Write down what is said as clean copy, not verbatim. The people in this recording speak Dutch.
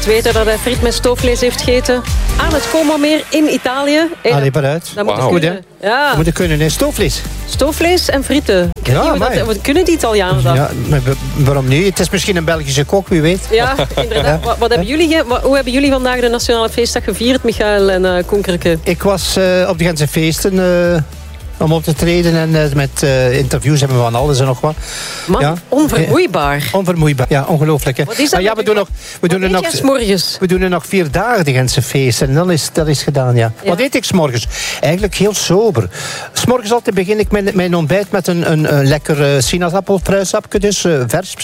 weten dat hij friet met stoofvlees heeft gegeten. Aan het Como-meer in Italië. Allee, maar uit. Dat moet Goed, hè? Ja. Dat moet kunnen, hè? Stoofvlees. Stoofvlees en frieten. Wat kunnen die Italianen dat? Ja, maar waarom niet? Het is misschien een Belgische kok, wie weet. Ja, inderdaad. Hoe hebben jullie vandaag de Nationale Feestdag gevierd, Michael en Konkerke? Ik was op de Gentse feesten om op te treden en met interviews hebben we van alles en nog wat. Man, ja. Onvermoeibaar. Onvermoeibaar, ja, ongelooflijk. Hè. Wat is dat? Ja, we doen er nog 4 dagen, de Gentse feesten. En dan is dat gedaan, ja. Wat eet ik 's morgens? Eigenlijk heel sober. 's Morgens altijd begin ik mijn ontbijt met een lekker sinaasappelpruisapje, dus vers